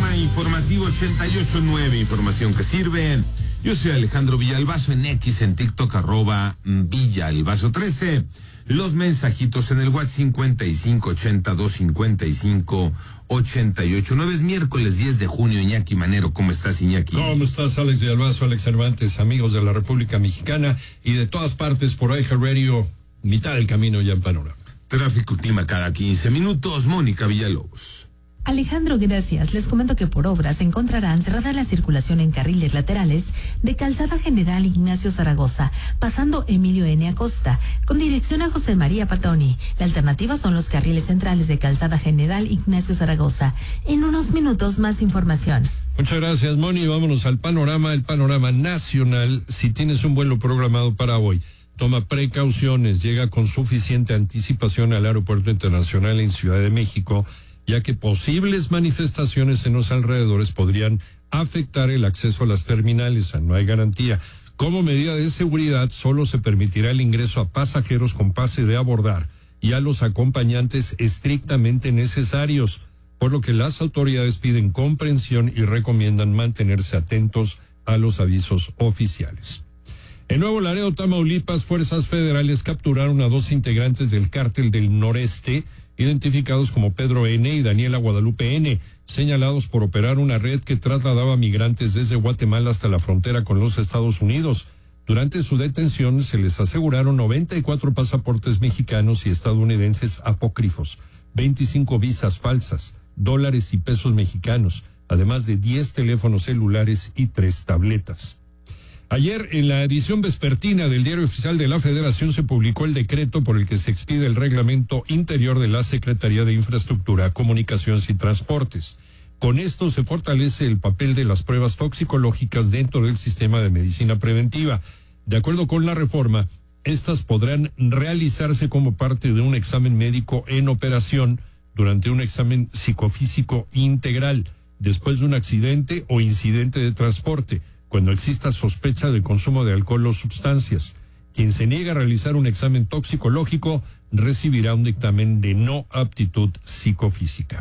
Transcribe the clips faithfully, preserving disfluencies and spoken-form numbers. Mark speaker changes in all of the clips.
Speaker 1: Panorama Informativo ochenta y ocho punto nueve, información que sirve. Yo soy Alejandro Villalbazo, en X, en TikTok, arroba Villalbazo trece. Los mensajitos en el WhatsApp cincuenta y cinco ochenta dos cincuenta y cinco ochenta y ocho nueve. Es miércoles diez de junio. Iñaki Manero, ¿cómo estás, Iñaki?
Speaker 2: ¿Cómo estás, Alex Villalbazo, Alex Cervantes, amigos de la República Mexicana y de todas partes por iHeartRadio, mitad del camino ya en Panorama?
Speaker 1: Tráfico clima cada quince minutos. Mónica Villalobos.
Speaker 3: Alejandro, gracias. Les comento que por obras encontrarán cerrada la circulación en carriles laterales de Calzada General Ignacio Zaragoza, pasando Emilio N. Acosta, con dirección a José María Patoni. La alternativa son los carriles centrales de Calzada General Ignacio Zaragoza. En unos minutos, más información.
Speaker 2: Muchas gracias, Moni. Vámonos al panorama, el panorama nacional. Si tienes un vuelo programado para hoy, toma precauciones, llega con suficiente anticipación al Aeropuerto Internacional en Ciudad de México, ya que posibles manifestaciones en los alrededores podrían afectar el acceso a las terminales. No hay garantía. Como medida de seguridad, solo se permitirá el ingreso a pasajeros con pase de abordar y a los acompañantes estrictamente necesarios, por lo que las autoridades piden comprensión y recomiendan mantenerse atentos a los avisos oficiales. En Nuevo Laredo, Tamaulipas, fuerzas federales capturaron a dos integrantes del Cártel del Noreste, identificados como Pedro N. y Daniela Guadalupe N., señalados por operar una red que trasladaba migrantes desde Guatemala hasta la frontera con los Estados Unidos. Durante su detención se les aseguraron noventa y cuatro pasaportes mexicanos y estadounidenses apócrifos, veinticinco visas falsas, dólares y pesos mexicanos, además de diez teléfonos celulares y tres tabletas. Ayer, en la edición vespertina del Diario Oficial de la Federación, se publicó el decreto por el que se expide el reglamento interior de la Secretaría de Infraestructura, Comunicaciones y Transportes. Con esto se fortalece el papel de las pruebas toxicológicas dentro del sistema de medicina preventiva. De acuerdo con la reforma, estas podrán realizarse como parte de un examen médico en operación durante un examen psicofísico integral, después de un accidente o incidente de transporte, cuando exista sospecha de consumo de alcohol o sustancias. Quien se niega a realizar un examen toxicológico recibirá un dictamen de no aptitud psicofísica.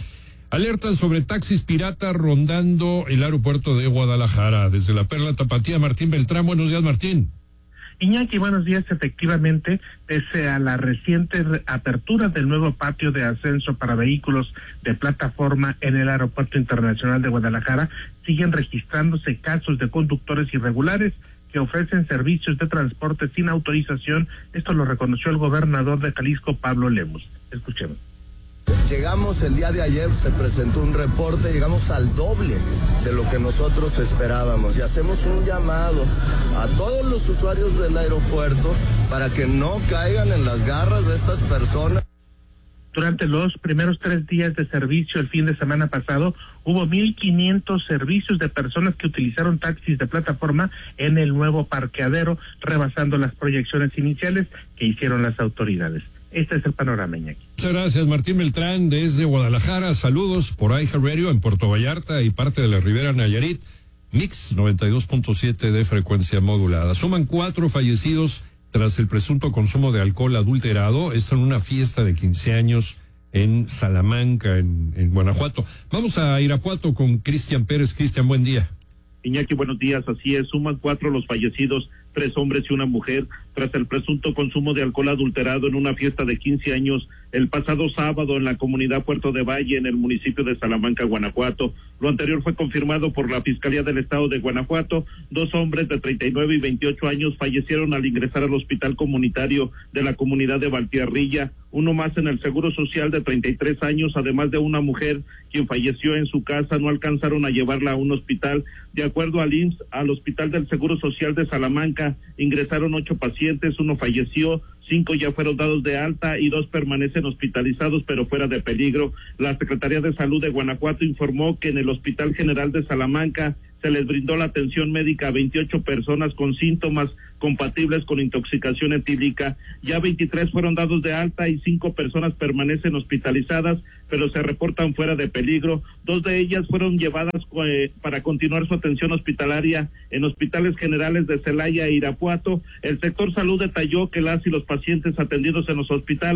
Speaker 2: Alertan sobre taxis piratas rondando el aeropuerto de Guadalajara. Desde la Perla Tapatía, Martín Beltrán. Buenos días, Martín.
Speaker 4: Iñaki, buenos días. Efectivamente, pese a la reciente apertura del nuevo patio de ascenso para vehículos de plataforma en el Aeropuerto Internacional de Guadalajara, siguen registrándose casos de conductores irregulares que ofrecen servicios de transporte sin autorización. Esto lo reconoció el gobernador de Jalisco, Pablo Lemus. Escuchemos.
Speaker 5: Llegamos el día de ayer, se presentó un reporte, llegamos al doble de lo que nosotros esperábamos y hacemos un llamado a todos los usuarios del aeropuerto para que no caigan en las garras de estas personas.
Speaker 4: Durante los primeros tres días de servicio el fin de semana pasado, hubo mil quinientos servicios de personas que utilizaron taxis de plataforma en el nuevo parqueadero, rebasando las proyecciones iniciales que hicieron las autoridades. Este es el panorama, Iñaki.
Speaker 2: Muchas gracias, Martín Beltrán, desde Guadalajara. Saludos por iHeartRadio en Puerto Vallarta y parte de la Ribera Nayarit. Mix noventa y dos punto siete de frecuencia modulada. Suman cuatro fallecidos tras el presunto consumo de alcohol adulterado. Esto en una fiesta de quince años en Salamanca, en, en Guanajuato. Vamos a Irapuato con Cristian Pérez. Cristian, buen día.
Speaker 6: Iñaki, buenos días. Así es, suman cuatro los fallecidos, tres hombres y una mujer, tras el presunto consumo de alcohol adulterado en una fiesta de quince años el pasado sábado en la comunidad Puerto de Valle, en el municipio de Salamanca, Guanajuato. Lo anterior fue confirmado por la Fiscalía del Estado de Guanajuato. Dos hombres de treinta y nueve y veintiocho años fallecieron al ingresar al hospital comunitario de la comunidad de Valtierrilla, uno más en el Seguro Social de treinta y tres años, además de una mujer quien falleció en su casa. No alcanzaron a llevarla a un hospital. De acuerdo al I M S S, al Hospital del Seguro Social de Salamanca ingresaron ocho pacientes, uno falleció, cinco ya fueron dados de alta y dos permanecen hospitalizados pero fuera de peligro. La Secretaría de Salud de Guanajuato informó que en el Hospital General de Salamanca se les brindó la atención médica a veintiocho personas con síntomas compatibles con intoxicación etílica. Ya veintitrés fueron dados de alta y cinco personas permanecen hospitalizadas, pero se reportan fuera de peligro. Dos de ellas fueron llevadas eh, para continuar su atención hospitalaria en hospitales generales de Celaya e Irapuato. El sector salud detalló que las y los pacientes atendidos en los hospitales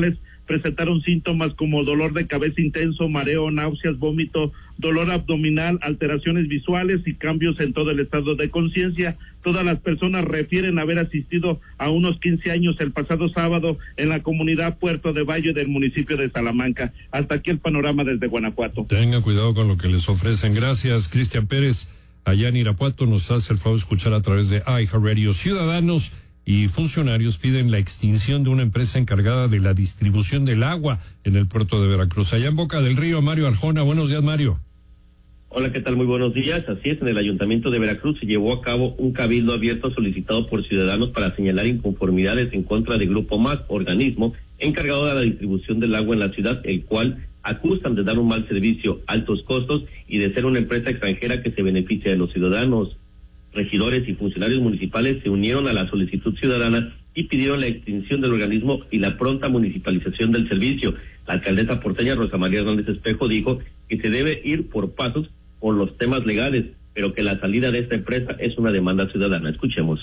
Speaker 6: presentaron síntomas como dolor de cabeza intenso, mareo, náuseas, vómito, dolor abdominal, alteraciones visuales y cambios en todo el estado de conciencia. Todas las personas refieren haber asistido a unos quince años el pasado sábado en la comunidad Puerto de Valle del municipio de Salamanca. Hasta aquí el panorama desde Guanajuato.
Speaker 2: Tenga cuidado con lo que les ofrecen. Gracias, Cristian Pérez. Allá en Irapuato nos hace el favor de escuchar a través de iHeartRadio. Ciudadanos y funcionarios piden la extinción de una empresa encargada de la distribución del agua en el puerto de Veracruz. Allá en Boca del Río, Mario Arjona. Buenos días, Mario.
Speaker 7: Hola, ¿qué tal? Muy buenos días. Así es, en el Ayuntamiento de Veracruz se llevó a cabo un cabildo abierto solicitado por ciudadanos para señalar inconformidades en contra de Grupo Más, organismo encargado de la distribución del agua en la ciudad, el cual acusan de dar un mal servicio, altos costos y de ser una empresa extranjera que se beneficia de los ciudadanos. Regidores y funcionarios municipales se unieron a la solicitud ciudadana y pidieron la extinción del organismo y la pronta municipalización del servicio. La alcaldesa porteña Rosa María Hernández Espejo dijo que se debe ir por pasos por los temas legales, pero que la salida de esta empresa es una demanda ciudadana. Escuchemos.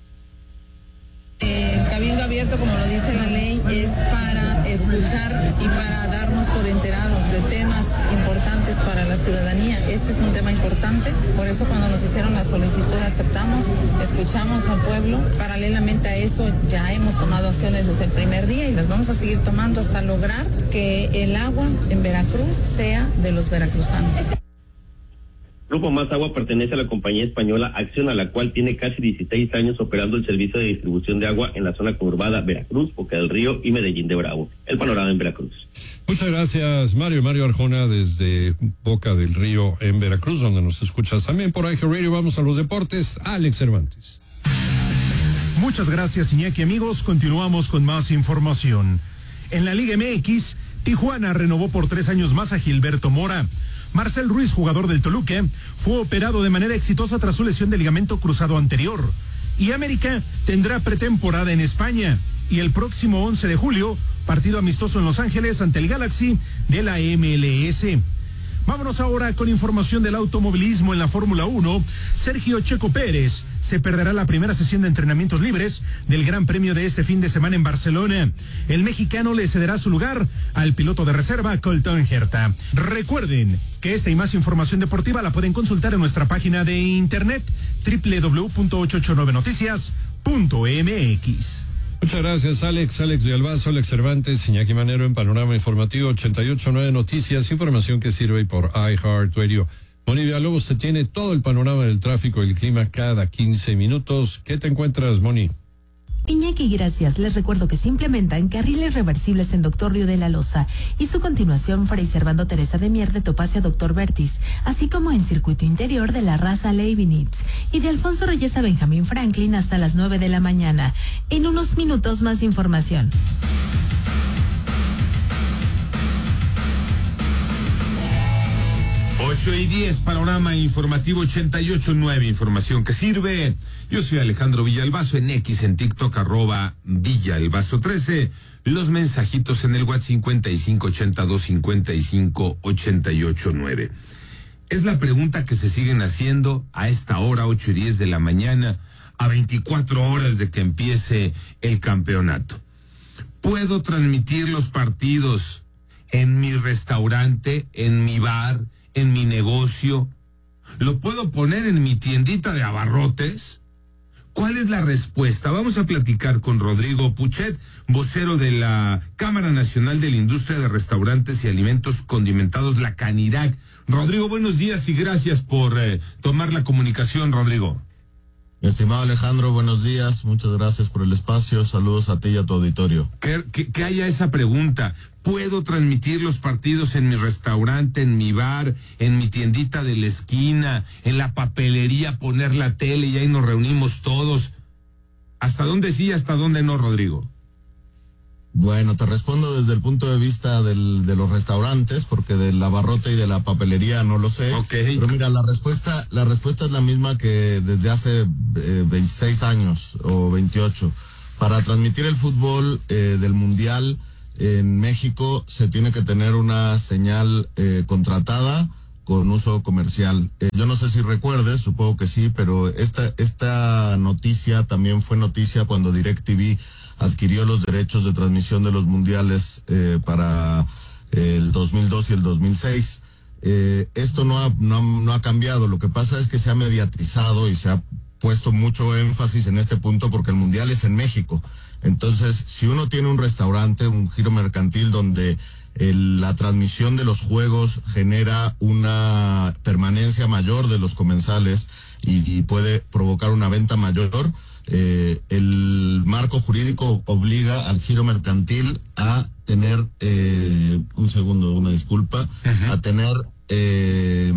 Speaker 8: El cabildo abierto, como lo dice la ley, es para escuchar y para darnos por enterados de temas importantes para la ciudadanía. Este es un tema importante, por eso cuando nos hicieron la solicitud aceptamos, escuchamos al pueblo. Paralelamente a eso ya hemos tomado acciones desde el primer día y las vamos a seguir tomando hasta lograr que el agua en Veracruz sea de los veracruzanos.
Speaker 7: Grupo Más Agua pertenece a la compañía española Acción, a la cual tiene casi dieciséis años operando el servicio de distribución de agua en la zona conurbada Veracruz, Boca del Río y Medellín de Bravo. El panorama en Veracruz.
Speaker 2: Muchas gracias, Mario. Mario Arjona desde Boca del Río en Veracruz, donde nos escuchas también por iHeartRadio. Vamos a los deportes. Alex Cervantes.
Speaker 9: Muchas gracias, Iñaki. Amigos, continuamos con más información. En la Liga M X, Tijuana renovó por tres años más a Gilberto Mora. Marcel Ruiz, jugador del Toluca, fue operado de manera exitosa tras su lesión de ligamento cruzado anterior. Y América tendrá pretemporada en España. Y el próximo once de julio, partido amistoso en Los Ángeles ante el Galaxy de la M L S. Vámonos ahora con información del automovilismo en la Fórmula uno. Sergio Checo Pérez se perderá la primera sesión de entrenamientos libres del Gran Premio de este fin de semana en Barcelona. El mexicano le cederá su lugar al piloto de reserva Colton Herta. Recuerden que esta y más información deportiva la pueden consultar en nuestra página de internet doble u doble u doble u punto ochocientos ochenta y nueve noticias punto m x.
Speaker 2: Muchas gracias, Alex. Alex de Albazo, Alex Cervantes, Iñaki Manero en Panorama Informativo ochenta y ocho punto nueve Noticias, información que sirve por iHeartRadio. Moni Villalobos te tiene todo el panorama del tráfico y el clima cada quince minutos. ¿Qué te encuentras, Moni?
Speaker 3: Iñaki, gracias. Les recuerdo que se implementan carriles reversibles en Doctor Río de la Loza y su continuación Fray Servando Teresa de Mier de Topacio Doctor Vertis, así como en circuito interior de la Raza Leibniz y de Alfonso Reyes a Benjamín Franklin hasta las nueve de la mañana. En unos minutos más información.
Speaker 1: ocho y diez, panorama informativo ochenta y ocho punto nueve, información que sirve. Yo soy Alejandro Villalbazo, en X, en TikTok, arroba Villalbazo trece. Los mensajitos en el WhatsApp cincuenta y cinco ochenta y dos cincuenta y cinco ochenta y ocho nueve. Es la pregunta que se siguen haciendo a esta hora, ocho y diez de la mañana, a veinticuatro horas de que empiece el campeonato. ¿Puedo transmitir los partidos en mi restaurante, en mi bar, en mi negocio? ¿Lo puedo poner en mi tiendita de abarrotes? ¿Cuál es la respuesta? Vamos a platicar con Rodrigo Puchet, vocero de la Cámara Nacional de la Industria de Restaurantes y Alimentos Condimentados, la CANIRAC. Rodrigo, buenos días y gracias por eh, tomar la comunicación, Rodrigo.
Speaker 5: Estimado Alejandro, buenos días, muchas gracias por el espacio, saludos a ti y a tu auditorio.
Speaker 1: Que, que, que haya esa pregunta, ¿puedo transmitir los partidos en mi restaurante, en mi bar, en mi tiendita de la esquina, en la papelería, poner la tele y ahí nos reunimos todos? ¿Hasta dónde sí y hasta dónde no, Rodrigo?
Speaker 5: Bueno, te respondo desde el punto de vista del, de los restaurantes, porque del abarrote y de la papelería no lo sé.
Speaker 1: Okay.
Speaker 5: Pero mira, la respuesta, la respuesta es la misma que desde hace eh, veintiséis años o veintiocho. Para transmitir el fútbol eh, del Mundial en México se tiene que tener una señal eh, contratada con uso comercial. Eh, yo no sé si recuerdes, supongo que sí, pero esta, esta noticia también fue noticia cuando DirecTV adquirió los derechos de transmisión de los mundiales eh, para el dos mil dos y el dos mil seis. Eh, esto no ha, no, no ha cambiado, lo que pasa es que se ha mediatizado y se ha puesto mucho énfasis en este punto porque el mundial es en México. Entonces, si uno tiene un restaurante, un giro mercantil donde el, la transmisión de los juegos genera una permanencia mayor de los comensales y, y puede provocar una venta mayor, eh, el marco jurídico obliga al giro mercantil a tener, eh, un segundo, una disculpa, uh-huh. a tener eh,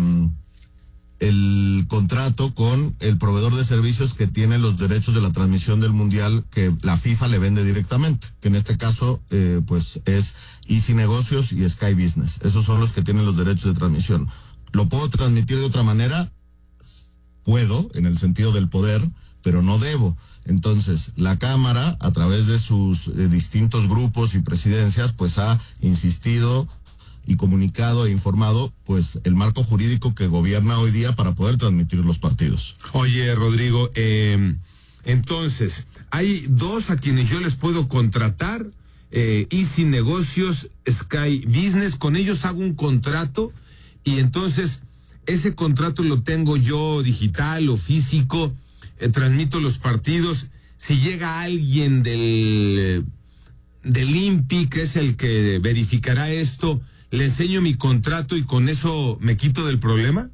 Speaker 5: el contrato con el proveedor de servicios que tiene los derechos de la transmisión del mundial que la FIFA le vende directamente, que en este caso eh, pues es Easy Negocios y Sky Business. Esos son los que tienen los derechos de transmisión. ¿Lo puedo transmitir de otra manera? Puedo, en el sentido del poder, pero no debo. Entonces, la Cámara, a través de sus eh, distintos grupos y presidencias, pues ha insistido y comunicado e informado, pues, el marco jurídico que gobierna hoy día para poder transmitir los partidos.
Speaker 1: Oye, Rodrigo, eh, entonces, hay dos a quienes yo les puedo contratar, eh, Easy Negocios, Sky Business, con ellos hago un contrato y entonces ese contrato lo tengo yo digital o físico, eh, transmito los partidos. Si llega alguien del, del I N P I, que es el que verificará esto, ¿le enseño mi contrato y con eso me quito del problema?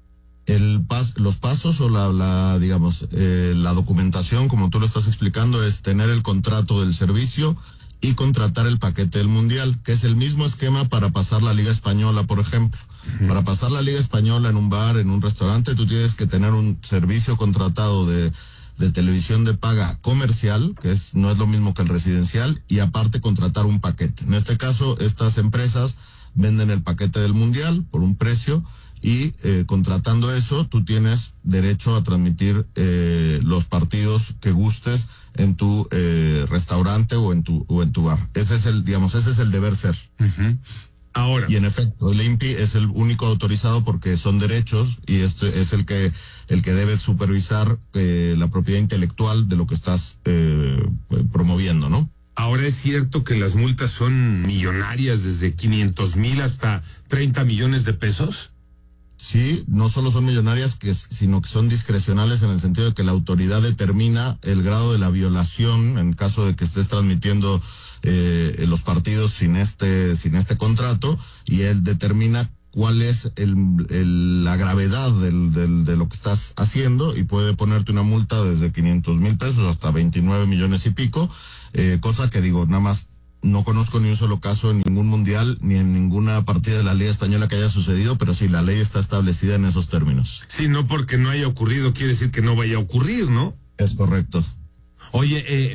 Speaker 5: El pas, los pasos o la, la digamos, eh, la documentación, como tú lo estás explicando, es tener el contrato del servicio y contratar el paquete del mundial, que es el mismo esquema para pasar la Liga Española, por ejemplo. Uh-huh. Para pasar la Liga Española en un bar, en un restaurante, tú tienes que tener un servicio contratado de, de televisión de paga comercial, que es no es lo mismo que el residencial, y aparte contratar un paquete. En este caso, estas empresas venden el paquete del mundial por un precio y eh, contratando eso, tú tienes derecho a transmitir eh, los partidos que gustes en tu eh, restaurante o en tu o en tu bar. Ese es el, digamos, ese es el deber ser.
Speaker 1: Uh-huh. Ahora.
Speaker 5: Y en efecto, el I N P I es el único autorizado porque son derechos y este es el que el que debe supervisar eh, la propiedad intelectual de lo que estás eh, promoviendo, ¿no?
Speaker 1: Ahora es cierto que las multas son millonarias, desde quinientos mil hasta treinta millones de pesos.
Speaker 5: Sí, no solo son millonarias, que, sino que son discrecionales en el sentido de que la autoridad determina el grado de la violación en caso de que estés transmitiendo eh, los partidos sin este sin este contrato, y él determina cuál es el, el, la gravedad del, del, de lo que estás haciendo y puede ponerte una multa desde quinientos mil pesos hasta veintinueve millones y pico, eh, cosa que digo, nada más no conozco ni un solo caso en ningún mundial ni en ninguna partida de la Liga Española que haya sucedido, pero sí, la ley está establecida en esos términos.
Speaker 1: Sí, no porque no haya ocurrido quiere decir que no vaya a ocurrir, ¿no?
Speaker 5: Es correcto.
Speaker 1: Oye, eh,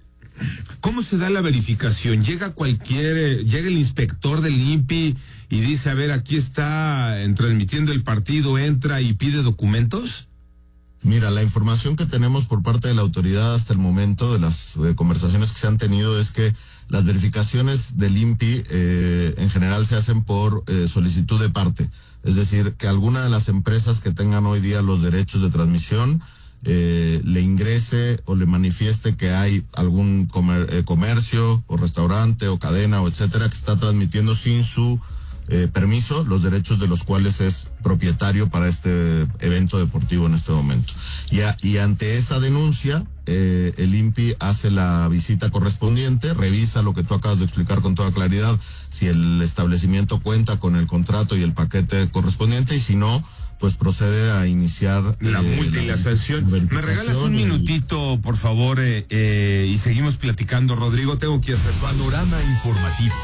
Speaker 1: ¿cómo se da la verificación? Llega cualquier, eh, llega el inspector del I N P I y dice, a ver, aquí está en, transmitiendo el partido, entra y pide documentos.
Speaker 5: Mira, la información que tenemos por parte de la autoridad hasta el momento de las eh, conversaciones que se han tenido es que las verificaciones del I N P I eh, en general se hacen por eh, solicitud de parte. Es decir, que alguna de las empresas que tengan hoy día los derechos de transmisión eh, le ingrese o le manifieste que hay algún comer, eh, comercio o restaurante o cadena o etcétera que está transmitiendo sin su eh, permiso los derechos de los cuales es propietario para este evento deportivo en este momento. Y, a, y ante esa denuncia, eh, el I N P I hace la visita correspondiente, revisa lo que tú acabas de explicar con toda claridad, si el establecimiento cuenta con el contrato y el paquete correspondiente, y si no, pues procede a iniciar
Speaker 1: la eh, multa y la, la sanción. ¿Me regalas un minutito, por favor, eh, eh, y seguimos platicando, Rodrigo? Tengo que hacer
Speaker 10: panorama informativo.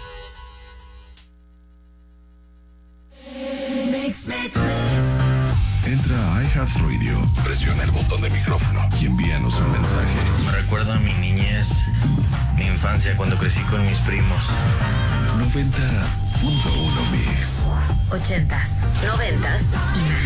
Speaker 10: Entra a iHeartRadio, presiona el botón de micrófono y envíanos un mensaje.
Speaker 11: Me recuerda a mi niñez, mi infancia cuando crecí con mis primos.
Speaker 10: noventa punto uno Mix.
Speaker 12: Ochentas, noventas y